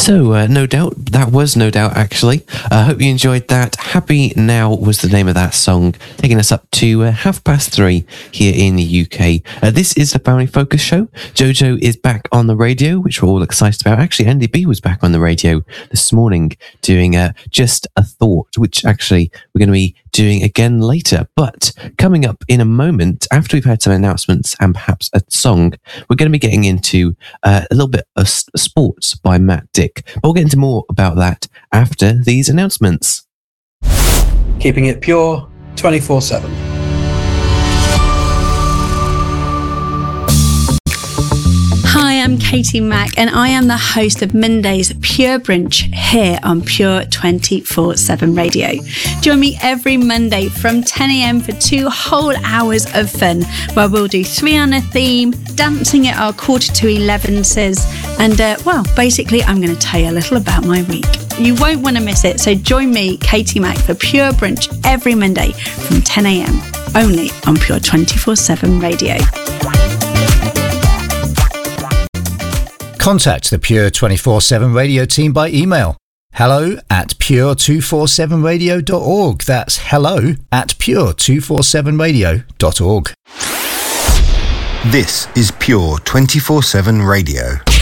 So, no doubt, that was No Doubt, actually. I hope you enjoyed that. Happy Now was the name of that song, taking us up to 3:30 here in the UK. This is the Family Focus Show. Jojo is back on the radio, which we're all excited about. Actually, Andy B was back on the radio this morning doing Just a Thought, which actually we're going to be doing again later. But coming up in a moment, after we've had some announcements and perhaps a song, we're going to be getting into a little bit of sports by Matt Dick. But we'll get into more about that after these announcements. Keeping it pure 24/7. Hi, I'm Katie Mack, and I am the host of Monday's Pure Brunch here on Pure 24/7 Radio. Join me every Monday from 10 a.m. for 2 whole hours of fun, where we'll do 3 on a theme, dancing at our 11:15, and basically I'm going to tell you a little about my week. You won't want to miss it, so join me, Katie Mack, for Pure Brunch every Monday from 10 a.m. only on Pure 24/7 Radio. Contact the Pure 24/7 Radio team by email. hello@pure247radio.org. That's hello@pure247radio.org. This is Pure 24/7 Radio.